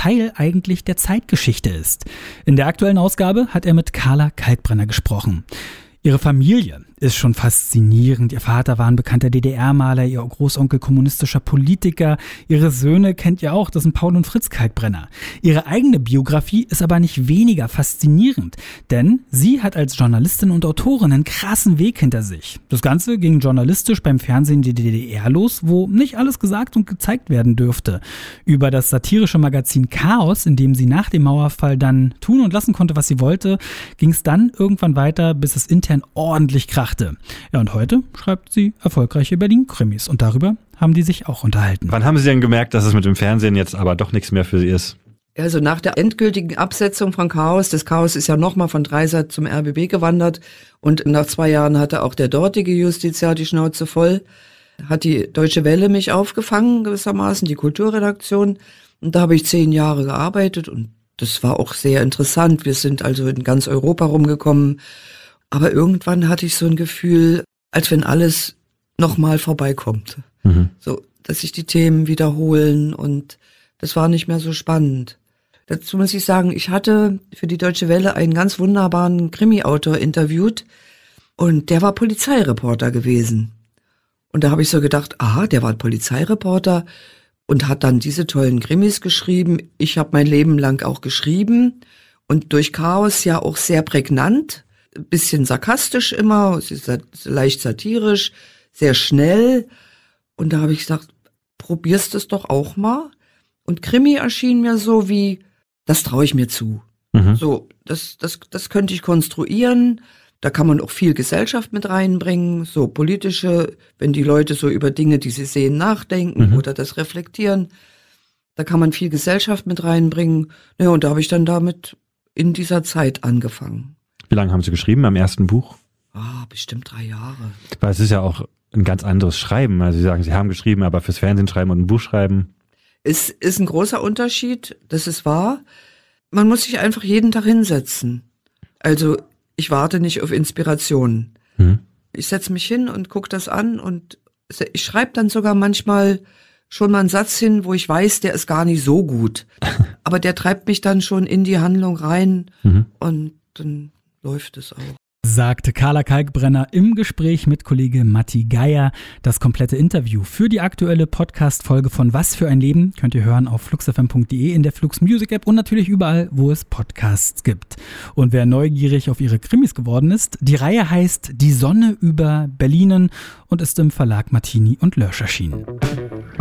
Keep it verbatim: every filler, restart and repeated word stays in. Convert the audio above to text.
Teil eigentlich der Zeitgeschichte ist. In der aktuellen Ausgabe hat er mit Carla Kalkbrenner gesprochen. Ihre Familie ist schon faszinierend. Ihr Vater war ein bekannter D D R-Maler, ihr Großonkel kommunistischer Politiker. Ihre Söhne kennt ihr auch, das sind Paul und Fritz Kalkbrenner. Ihre eigene Biografie ist aber nicht weniger faszinierend, denn sie hat als Journalistin und Autorin einen krassen Weg hinter sich. Das Ganze ging journalistisch beim Fernsehen der D D R los, wo nicht alles gesagt und gezeigt werden dürfte. Über das satirische Magazin Chaos, in dem sie nach dem Mauerfall dann tun und lassen konnte, was sie wollte, ging es dann irgendwann weiter, bis es intern ordentlich krachte. Ja, und heute schreibt sie erfolgreiche Berlin-Krimis und darüber haben die sich auch unterhalten. Wann haben Sie denn gemerkt, dass es mit dem Fernsehen jetzt aber doch nichts mehr für Sie ist? Also nach der endgültigen Absetzung von Chaos, das Chaos ist ja nochmal von Dreisat zum R B B gewandert und nach zwei Jahren hatte auch der dortige Justiziar die Schnauze voll, hat die Deutsche Welle mich aufgefangen gewissermaßen, die Kulturredaktion, und da habe ich zehn Jahre gearbeitet und das war auch sehr interessant. Wir sind also in ganz Europa rumgekommen. Aber irgendwann hatte ich so ein Gefühl, als wenn alles nochmal vorbeikommt. Mhm. So, dass sich die Themen wiederholen und das war nicht mehr so spannend. Dazu muss ich sagen, ich hatte für die Deutsche Welle einen ganz wunderbaren Krimi-Autor interviewt und der war Polizeireporter gewesen. Und da habe ich so gedacht, aha, der war Polizeireporter und hat dann diese tollen Krimis geschrieben. Ich habe mein Leben lang auch geschrieben und durch Chaos ja auch sehr prägnant. Bisschen sarkastisch immer, es ist leicht satirisch, sehr schnell. Und da habe ich gesagt, probierst es doch auch mal. Und Krimi erschien mir so wie, das traue ich mir zu. Mhm. So, das, das, das könnte ich konstruieren. Da kann man auch viel Gesellschaft mit reinbringen, so politische, wenn die Leute so über Dinge, die sie sehen, nachdenken mhm. oder das reflektieren. Da kann man viel Gesellschaft mit reinbringen. Ja, und da habe ich dann damit in dieser Zeit angefangen. Wie lange haben Sie geschrieben am ersten Buch? Ah, bestimmt drei Jahre. Weil es ist ja auch ein ganz anderes Schreiben. Also Sie sagen, Sie haben geschrieben, aber fürs Fernsehen schreiben und ein Buch schreiben. Es ist ein großer Unterschied, das ist wahr. Man muss sich einfach jeden Tag hinsetzen. Also ich warte nicht auf Inspiration. Hm. Ich setze mich hin und gucke das an und ich schreibe dann sogar manchmal schon mal einen Satz hin, wo ich weiß, der ist gar nicht so gut. Aber der treibt mich dann schon in die Handlung rein mhm. und dann läuft es auch. Sagte Carla Kalkbrenner im Gespräch mit Kollege Matti Geier. Das komplette Interview für die aktuelle Podcast-Folge von Was für ein Leben könnt ihr hören auf flux f m punkt d e, in der Flux Music App und natürlich überall, wo es Podcasts gibt. Und wer neugierig auf ihre Krimis geworden ist, die Reihe heißt Die Sonne über Berlinen und ist im Verlag Martini und Lörsch erschienen.